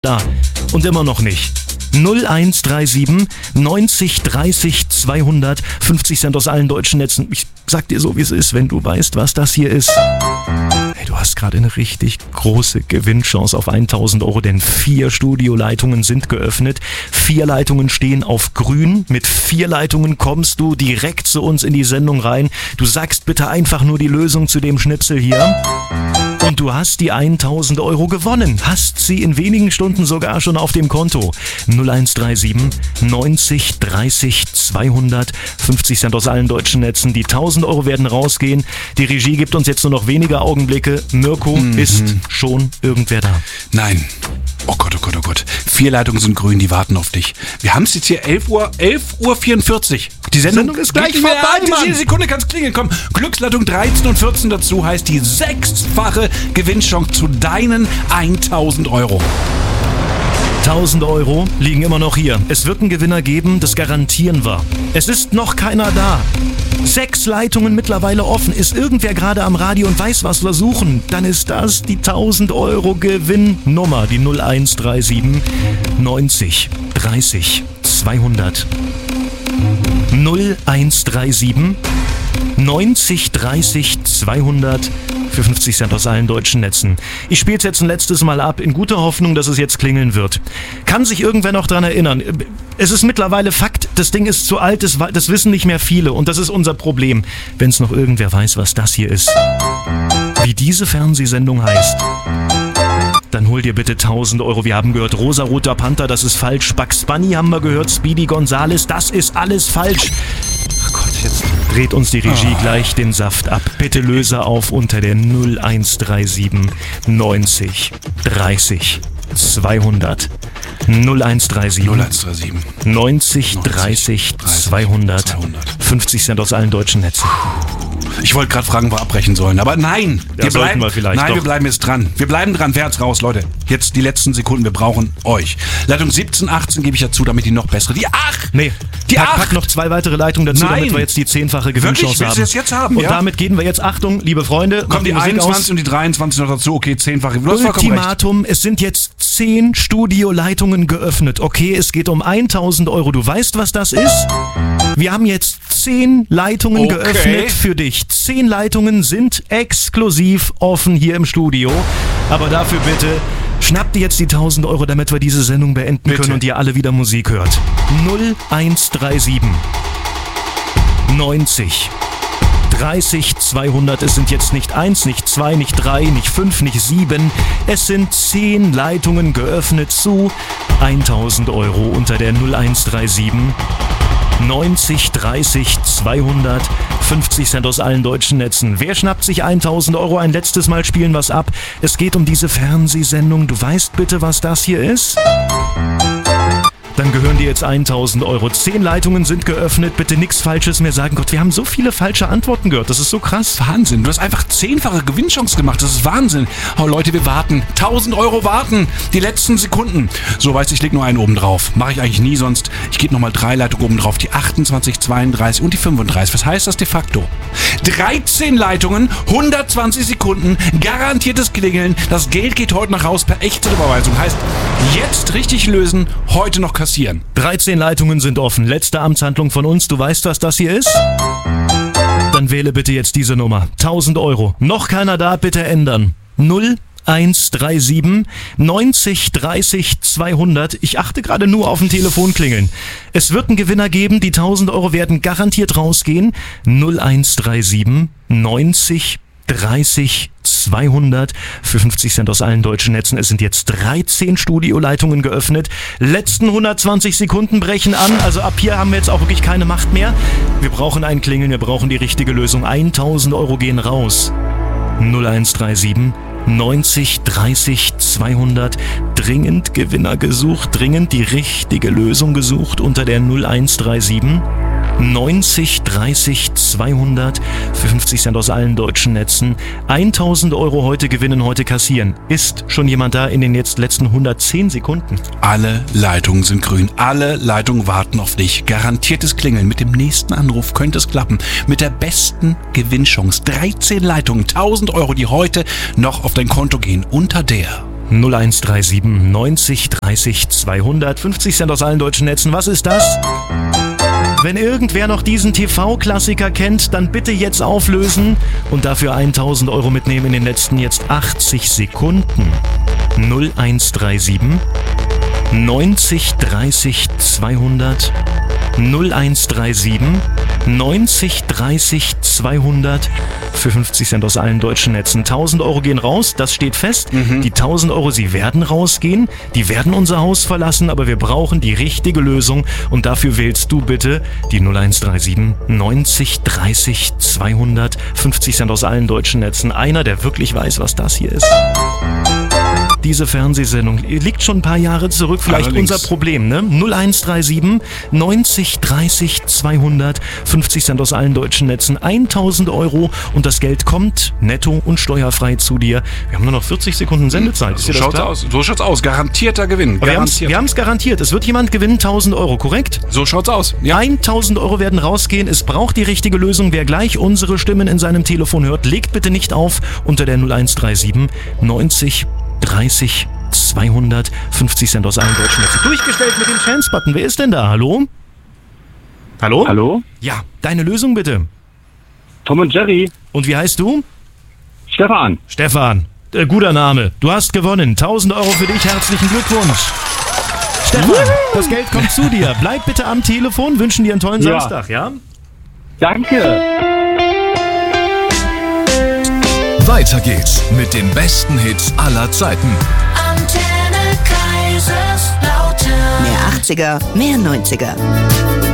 da. Und immer noch nicht. 0137 90 30 200, 50 Cent aus allen deutschen Netzen. Ich sag dir so, wie es ist, wenn du weißt, was das hier ist. Hey, du hast gerade eine richtig große Gewinnchance auf 1000 Euro, denn 4 Studioleitungen sind geöffnet. 4 Leitungen stehen auf grün. Mit 4 Leitungen kommst du direkt zu uns in die Sendung rein. Du sagst bitte einfach nur die Lösung zu dem Schnipsel hier. Und du hast die 1000 Euro gewonnen. Hast sie in wenigen Stunden sogar schon auf dem Konto. 0137 90 30 200, 50 Cent aus allen deutschen Netzen. Die 1000 Euro werden rausgehen. Die Regie gibt uns jetzt nur noch wenige Augenblicke. Mirko, ist schon irgendwer da? Nein. Oh Gott, oh Gott, oh Gott. 4 Leitungen sind grün, die warten auf dich. Wir haben es jetzt hier 11:44 Uhr. Die Sendung ist gleich vorbei. Jede Sekunde kann es klingeln. Komm, Glücksleitung 13 und 14 dazu heißt die 6-fache Gewinnchance zu deinen 1000 Euro. 1000 Euro liegen immer noch hier. Es wird einen Gewinner geben, das garantieren wir. Es ist noch keiner da. 6 Leitungen mittlerweile offen. Ist irgendwer gerade am Radio und weiß, was wir suchen? Dann ist das die 1000 Euro Gewinnnummer. Die 0137 90 30 200. 0137 90 30 200 für 50 Cent aus allen deutschen Netzen. Ich spiele es jetzt ein letztes Mal ab, in guter Hoffnung, dass es jetzt klingeln wird. Kann sich irgendwer noch dran erinnern? Es ist mittlerweile Fakt, das Ding ist zu alt, das wissen nicht mehr viele und das ist unser Problem. Wenn es noch irgendwer weiß, was das hier ist, wie diese Fernsehsendung heißt, dann hol dir bitte 1000 Euro. Wir haben gehört, Rosa-Roter Panther, das ist falsch. Bugs Bunny haben wir gehört, Speedy Gonzales, das ist alles falsch. Ach Gott, jetzt dreht uns die Regie gleich den Saft ab. Bitte löse auf unter der 0137 90 30 200. 0137 90 30 200. 50 Cent aus allen deutschen Netzen. Ich wollte gerade fragen, ob wir abbrechen sollen, aber nein. Wir bleiben jetzt dran. Wir bleiben dran. Wer hat's raus, Leute? Jetzt die letzten Sekunden. Wir brauchen euch. Leitung 17, 18 gebe ich dazu, damit die noch bessere. Die 8! Nee, pack noch 2 weitere Leitungen dazu, damit wir jetzt die 10-fache Gewinnchance haben. Willst du jetzt haben? Und damit gehen wir jetzt, Achtung, liebe Freunde. Kommt die 21 und die 23 noch dazu. Okay, 10-fache. Ultimatum, es sind jetzt 10 Studioleitungen geöffnet. Okay, es geht um 1000 Euro. Du weißt, was das ist? Wir haben jetzt 10 Leitungen geöffnet für dich. 10 Leitungen sind exklusiv offen hier im Studio. Aber dafür bitte, schnapp dir jetzt die 1000 Euro, damit wir diese Sendung beenden können und ihr alle wieder Musik hört. 0137 90 30 200. Es sind jetzt nicht 1, nicht 2, nicht 3, nicht 5, nicht 7. Es sind 10 Leitungen geöffnet zu 1000 Euro unter der 0137 90 30 200, 50 Cent aus allen deutschen Netzen. Wer schnappt sich 1000 Euro? Ein letztes Mal spielen wir's ab. Es geht um diese Fernsehsendung. Du weißt bitte, was das hier ist? Dann gehören dir jetzt 1000 Euro. 10 Leitungen sind geöffnet. Bitte nichts Falsches mehr sagen. Gott, wir haben so viele falsche Antworten gehört. Das ist so krass. Wahnsinn. Du hast einfach 10-fache Gewinnchance gemacht. Das ist Wahnsinn. Oh Leute, wir warten. 1000 Euro warten. Die letzten Sekunden. So, weißt du, ich leg nur einen oben drauf. Mache ich eigentlich nie sonst. Ich gebe nochmal 3 Leitungen oben drauf. Die 28, 32 und die 35. Was heißt das de facto? 13 Leitungen, 120 Sekunden, garantiertes Klingeln. Das Geld geht heute noch raus per echte Überweisung. Heißt, jetzt richtig lösen, heute noch kassieren. 13 Leitungen sind offen. Letzte Amtshandlung von uns. Du weißt, was das hier ist? Dann wähle bitte jetzt diese Nummer. 1000 Euro. Noch keiner da, bitte ändern. 0137 90 30 200. Ich achte gerade nur auf den Telefonklingeln. Es wird einen Gewinner geben. Die 1000 Euro werden garantiert rausgehen. 0137 90 30 200 für 50 Cent aus allen deutschen Netzen. Es sind jetzt 13 Studioleitungen geöffnet. Letzten 120 Sekunden brechen an. Also ab hier haben wir jetzt auch wirklich keine Macht mehr. Wir brauchen ein Klingeln, wir brauchen die richtige Lösung. 1000 Euro gehen raus. 0137 90 30 200. Dringend Gewinner gesucht, dringend die richtige Lösung gesucht unter der 0137 90 30 200 für 50 Cent aus allen deutschen Netzen. 1000 Euro heute gewinnen, heute kassieren. Ist schon jemand da in den jetzt letzten 110 Sekunden? Alle Leitungen sind grün. Alle Leitungen warten auf dich. Garantiertes Klingeln. Mit dem nächsten Anruf könnte es klappen. Mit der besten Gewinnchance. 13 Leitungen, 1000 Euro, die heute noch auf dein Konto gehen. Unter der 0137 90 30 200. 50 Cent aus allen deutschen Netzen. Was ist das? Wenn irgendwer noch diesen TV-Klassiker kennt, dann bitte jetzt auflösen und dafür 1000 Euro mitnehmen in den letzten jetzt 80 Sekunden. 0137 90 30 200. 0137 90 30 200 für 50 Cent aus allen deutschen Netzen. 1000 Euro gehen raus, das steht fest. Die 1000 Euro, sie werden rausgehen, die werden unser Haus verlassen, aber wir brauchen die richtige Lösung und dafür wählst du bitte die 0137 90 30 200. 50 Cent aus allen deutschen Netzen. Einer, der wirklich weiß, was das hier ist. Diese Fernsehsendung liegt schon ein paar Jahre zurück, vielleicht Allerdings. unser Problem, ne? 0137 90 30 200, 50 Cent aus allen deutschen Netzen, 1000 Euro und das Geld kommt netto und steuerfrei zu dir. Wir haben nur noch 40 Sekunden Sendezeit. Ist So dir das schaut's klar? aus. So schaut's aus. Garantierter Gewinn. Aber Garantiert. wir haben es garantiert. Es wird jemand gewinnen, 1000 Euro, korrekt? So schaut's aus. Ja. 1000 Euro werden rausgehen. Es braucht die richtige Lösung. Wer gleich unsere Stimmen in seinem Telefon hört, legt bitte nicht auf unter der 0137 90 30 200, 50 Cent aus allen deutschen Netzen. Durchgestellt mit dem Chance-Button. Wer ist denn da? Hallo? Hallo? Hallo? Ja, deine Lösung bitte. Tom und Jerry. Und wie heißt du? Stefan. Stefan. Guter Name. Du hast gewonnen. 1000 Euro für dich. Herzlichen Glückwunsch. Stefan, das Geld kommt zu dir. Bleib bitte am Telefon. Wünschen dir einen tollen Ja. Samstag, ja? Danke. Weiter geht's mit den besten Hits aller Zeiten. Antenne Kaiserslautern. Mehr 80er, mehr 90er.